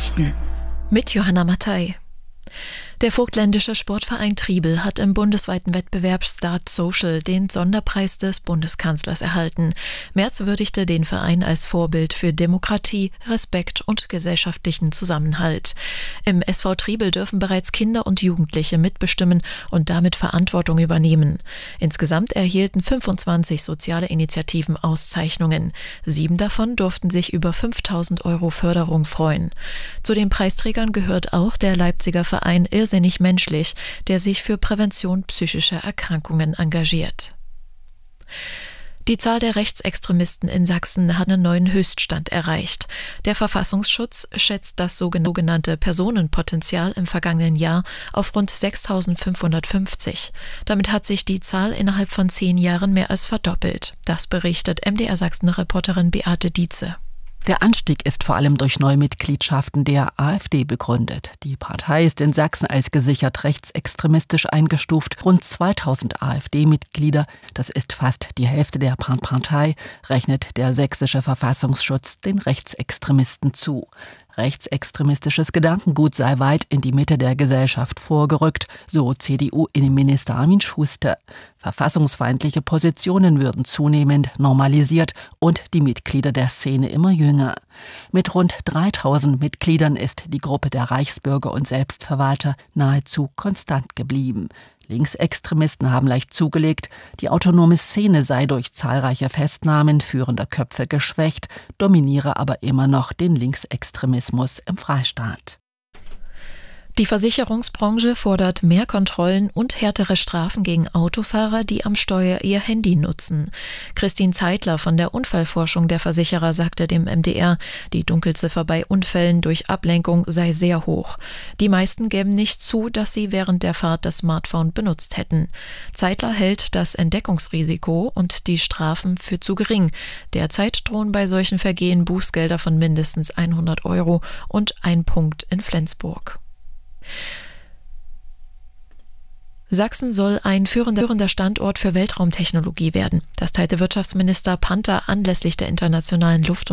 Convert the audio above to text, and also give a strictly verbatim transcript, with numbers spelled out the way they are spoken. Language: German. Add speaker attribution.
Speaker 1: Nachrichten
Speaker 2: mit Johanna Mattei. Der vogtländische Sportverein Triebel hat im bundesweiten Wettbewerb Start Social den Sonderpreis des Bundeskanzlers erhalten. Merz würdigte den Verein als Vorbild für Demokratie, Respekt und gesellschaftlichen Zusammenhalt. Im S V Triebel dürfen bereits Kinder und Jugendliche mitbestimmen und damit Verantwortung übernehmen. Insgesamt erhielten fünfundzwanzig soziale Initiativen Auszeichnungen. Sieben davon durften sich über fünftausend Euro Förderung freuen. Zu den Preisträgern gehört auch der Leipziger Verein Irrsinnig Menschlich, der sich für Prävention psychischer Erkrankungen engagiert. Die Zahl der Rechtsextremisten in Sachsen hat einen neuen Höchststand erreicht. Der Verfassungsschutz schätzt das sogenannte Personenpotenzial im vergangenen Jahr auf rund sechstausendfünfhundertfünfzig. Damit hat sich die Zahl innerhalb von zehn Jahren mehr als verdoppelt. Das berichtet M D R Sachsen-Reporterin Beate Dietze.
Speaker 3: Der Anstieg ist vor allem durch Neumitgliedschaften der AfD begründet. Die Partei ist in Sachsen als gesichert rechtsextremistisch eingestuft. Rund zweitausend AfD-Mitglieder, das ist fast die Hälfte der Partei, rechnet der sächsische Verfassungsschutz den Rechtsextremisten zu. Rechtsextremistisches Gedankengut sei weit in die Mitte der Gesellschaft vorgerückt, so C D U-Innenminister Armin Schuster. Verfassungsfeindliche Positionen würden zunehmend normalisiert und die Mitglieder der Szene immer jünger. Mit rund dreitausend Mitgliedern ist die Gruppe der Reichsbürger und Selbstverwalter nahezu konstant geblieben. Linksextremisten haben leicht zugelegt, die autonome Szene sei durch zahlreiche Festnahmen führender Köpfe geschwächt, dominiere aber immer noch den Linksextremismus im Freistaat.
Speaker 2: Die Versicherungsbranche fordert mehr Kontrollen und härtere Strafen gegen Autofahrer, die am Steuer ihr Handy nutzen. Christine Zeitler von der Unfallforschung der Versicherer sagte dem M D R, die Dunkelziffer bei Unfällen durch Ablenkung sei sehr hoch. Die meisten gäben nicht zu, dass sie während der Fahrt das Smartphone benutzt hätten. Zeitler hält das Entdeckungsrisiko und die Strafen für zu gering. Derzeit drohen bei solchen Vergehen Bußgelder von mindestens hundert Euro und ein Punkt in Flensburg. Sachsen soll ein führender Standort für Weltraumtechnologie werden. Das teilte Wirtschaftsminister Panther anlässlich der Internationalen Luft-